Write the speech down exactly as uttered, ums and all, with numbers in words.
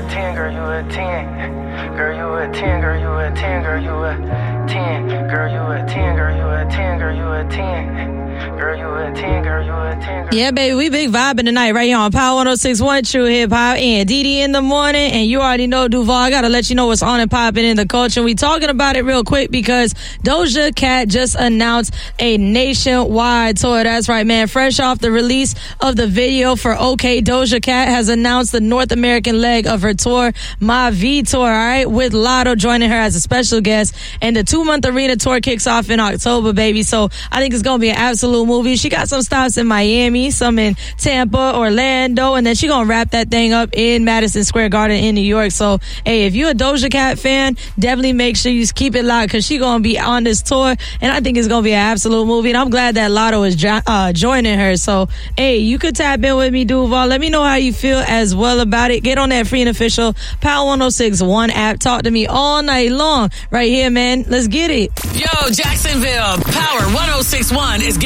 a ten, girl, you a ten. Girl, you a ten, girl, you a ten, girl, you a ten. Girl, you a ten, girl, you a ten, girl, you a ten. Girl, you a ten, girl, you a ten. Yeah, baby, we big vibing tonight right here on Power one oh six point one True Hip Hop and D D in the morning. And you already know, Duval, I gotta let you know what's on and popping in the culture. We talking about it real quick because Doja Cat just announced a nationwide tour. That's right, man. Fresh off the release of the video for OK, Doja Cat has announced the North American leg of her tour, My V Tour, all right, with Lotto joining her as a special guest. And the two-month arena tour kicks off in October, baby. So I think it's gonna be an absolute movie. She got some stops in Miami, some in Tampa, Orlando, and then she gonna wrap that thing up in Madison Square Garden in New York. So, hey, if you're a Doja Cat fan, definitely make sure you keep it locked because she gonna be on this tour, and I think it's gonna be an absolute movie. And I'm glad that Lotto is jo- uh, joining her. So, hey, you could tap in with me, Duval. Let me know how you feel as well about it. Get on that free and official Power one oh six point one app. Talk to me all night long right here, man. Let's get it. Yo, Jacksonville, Power one oh six point one is